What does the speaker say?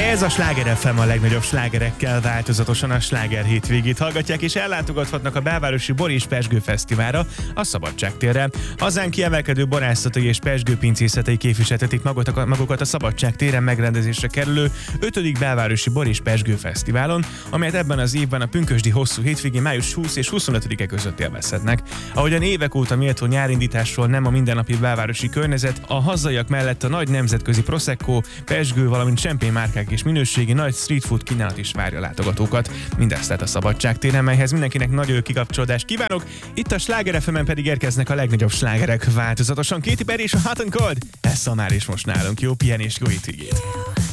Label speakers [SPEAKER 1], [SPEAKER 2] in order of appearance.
[SPEAKER 1] Ez a Sláger FM, a legnagyobb slágerekkel változatosan a sláger hétvégét hallgatják, és ellátogathatnak a belvárosi Bor és Pezsgő Fesztiválra, a Szabadságtérre. Hazánk kiemelkedő borászatai és pezsgőpincészetei képviseltetik magukat a Szabadságtéren megrendezésre kerülő 5. belvárosi Bor és Pezsgő Fesztiválon, amelyet ebben az évben a pünkösdi hosszú hétvégén május 20 és 25-e között élvezhetnek. Ahogyan évek óta méltó nyárindításról nem a mindennapi belvárosi környezet, a hazaiak mellett a nagy nemzetközi Prosecco, Pezsgő, valamint champagne márkák és minőségi nagy street food kínálat is várja a látogatókat. Mindezt tehát a Szabadságtéren, melyhez mindenkinek nagy kikapcsolódást kívánok. Itt a Sláger FM-en pedig érkeznek a legnagyobb slágerek változatosan. Katy Perry és a Hot and Cold. Ez szamár is most nálunk. Jó pihenés, jó hétvégét!